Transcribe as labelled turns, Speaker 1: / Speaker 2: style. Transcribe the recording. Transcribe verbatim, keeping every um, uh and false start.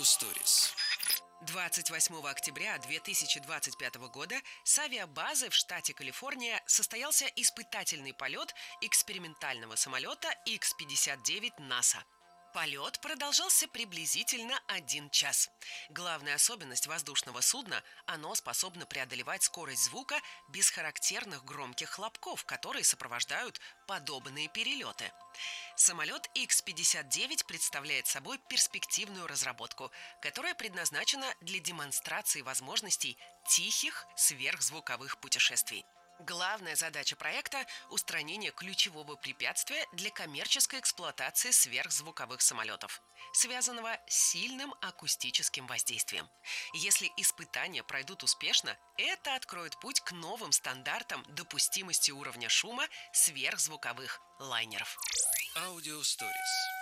Speaker 1: Stories.
Speaker 2: двадцать восьмого октября две тысячи двадцать пятого года с авиабазы в штате Калифорния состоялся испытательный полет экспериментального самолета икс пятьдесят девять НАСА. Полет продолжался приблизительно один час. Главная особенность воздушного судна – оно способно преодолевать скорость звука без характерных громких хлопков, которые сопровождают подобные перелеты. Самолет икс пятьдесят девять представляет собой перспективную разработку, которая предназначена для демонстрации возможностей тихих сверхзвуковых путешествий. Главная задача проекта – устранение ключевого препятствия для коммерческой эксплуатации сверхзвуковых самолетов, связанного с сильным акустическим воздействием. Если испытания пройдут успешно, это откроет путь к новым стандартам допустимости уровня шума сверхзвуковых лайнеров.
Speaker 1: Audio Stories.